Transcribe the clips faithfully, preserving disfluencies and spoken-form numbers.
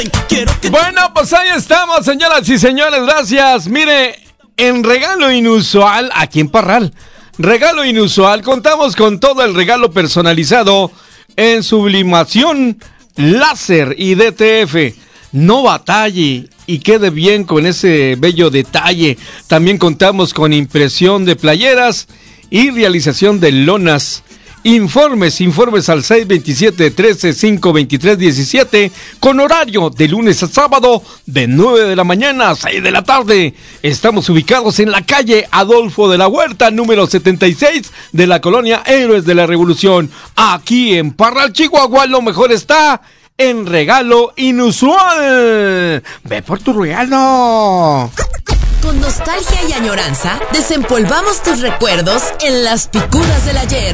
Bueno, pues ahí estamos, señoras y señores, gracias. Mire, en regalo inusual, aquí en Parral, regalo inusual, contamos con todo el regalo personalizado en sublimación, láser y D T F. No batalle y quede bien con ese bello detalle. También contamos con impresión de playeras y realización de lonas. Informes, informes al seis veintisiete, trece, cinco veintitrés, diecisiete, con horario de lunes a sábado de nueve de la mañana a seis de la tarde. Estamos ubicados en la calle Adolfo de la Huerta, número setenta y seis de la colonia Héroes de la Revolución. Aquí en Parral, Chihuahua, lo mejor está en regalo inusual. Ve por tu regalo. Con nostalgia y añoranza, desempolvamos tus recuerdos en las picudas del ayer.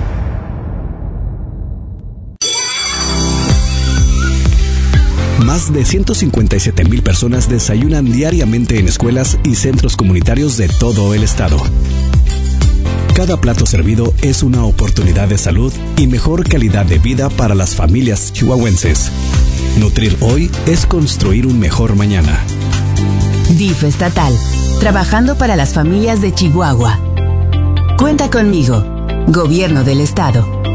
Más de ciento cincuenta y siete mil personas desayunan diariamente en escuelas y centros comunitarios de todo el estado. Cada plato servido es una oportunidad de salud y mejor calidad de vida para las familias chihuahuenses. Nutrir hoy es construir un mejor mañana. D I F estatal, trabajando para las familias de Chihuahua. Cuenta conmigo, Gobierno del Estado.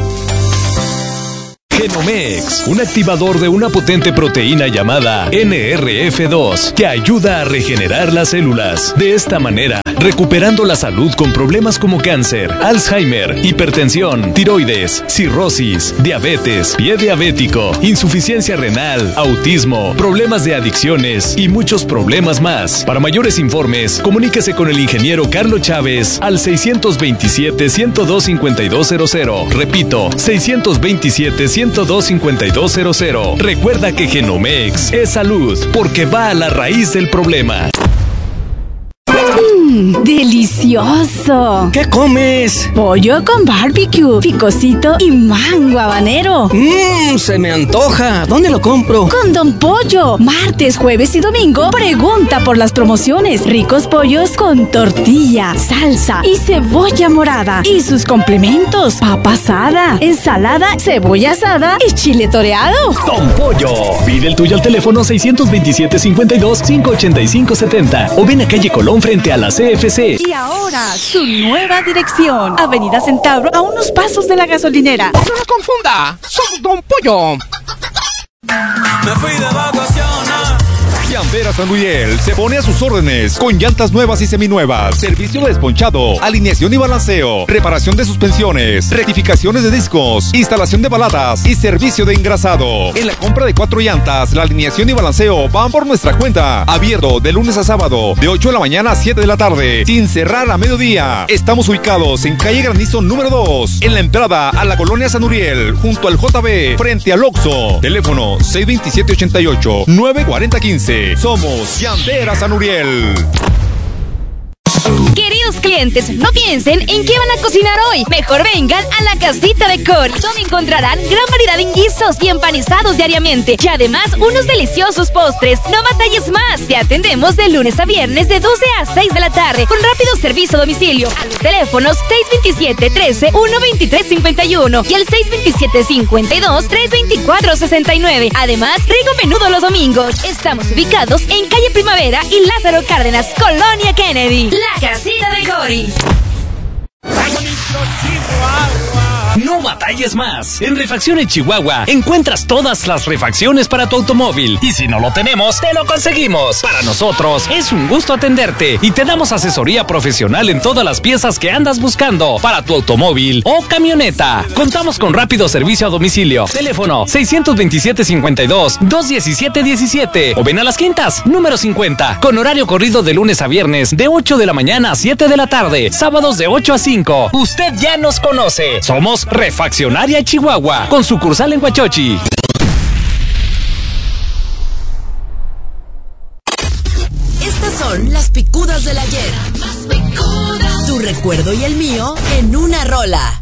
Genomex, un activador de una potente proteína llamada N R F dos que ayuda a regenerar las células. De esta manera, recuperando la salud con problemas como cáncer, Alzheimer, hipertensión, tiroides, cirrosis, diabetes, pie diabético, insuficiencia renal, autismo, problemas de adicciones y muchos problemas más. Para mayores informes, comuníquese con el ingeniero Carlos Chávez al seiscientos veintisiete, ciento dos, cincuenta y dos cero cero. Repito, seiscientos veintisiete, ciento dos, cincuenta y dos cero cero. Recuerda que Genomex es salud porque va a la raíz del problema. Mmm, delicioso. ¿Qué comes? Pollo con barbecue, picosito y mango habanero. Mmm, se me antoja. ¿Dónde lo compro? Con Don Pollo. Martes, jueves y domingo, pregunta por las promociones. Ricos pollos con tortilla, salsa y cebolla morada. Y sus complementos: papa asada, ensalada, cebolla asada y chile toreado. Don Pollo. Pide el tuyo al teléfono seiscientos veintisiete, cincuenta y dos, quinientos ochenta y cinco setenta o ven a calle Colón frente a la C F C. Y ahora, su nueva dirección: Avenida Centauro, a unos pasos de la gasolinera. ¡No nos confunda! ¡Somos Don Pollo! Me fui de vacaciones. Llanteras San Uriel se pone a sus órdenes con llantas nuevas y seminuevas, servicio de desponchado, alineación y balanceo, reparación de suspensiones, rectificaciones de discos, instalación de balatas y servicio de engrasado. En la compra de cuatro llantas, la alineación y balanceo van por nuestra cuenta. Abierto de lunes a sábado, de ocho de la mañana a siete de la tarde, sin cerrar a mediodía. Estamos ubicados en calle Granizo número dos, en la entrada a la colonia San Uriel, junto al J B, frente al Oxxo. Teléfono seis veintisiete, ochenta y ocho, nueve cuarenta, quince. Somos Llanteras San Uriel. Queridos clientes, no piensen en qué van a cocinar hoy. Mejor vengan a la Casita de Cory, donde encontrarán gran variedad en guisos y empanizados diariamente. Y además, unos deliciosos postres. No batalles más. Te atendemos de lunes a viernes de doce a seis de la tarde, con rápido servicio a domicilio. A los teléfonos seis veintisiete, trece, uno veintitrés cincuenta y uno y el seis veintisiete, cincuenta y dos, tres veinticuatro sesenta y nueve. Además, rico menudo los domingos. Estamos ubicados en calle Primavera y Lázaro Cárdenas, Colonia Kennedy. La Casita de Cory. No batalles más. En Refacciones Chihuahua encuentras todas las refacciones para tu automóvil. Y si no lo tenemos, te lo conseguimos. Para nosotros es un gusto atenderte y te damos asesoría profesional en todas las piezas que andas buscando para tu automóvil o camioneta. Contamos con rápido servicio a domicilio. Teléfono seiscientos veintisiete, cincuenta y dos, doscientos diecisiete, diecisiete o ven a Las Quintas, número cincuenta, con horario corrido de lunes a viernes de ocho de la mañana a siete de la tarde, sábados de ocho a cinco. Usted ya nos conoce. Somos Refaccionaria Chihuahua, con sucursal en Huachochi. Estas son las picudas del ayer. Tu recuerdo y el mío en una rola.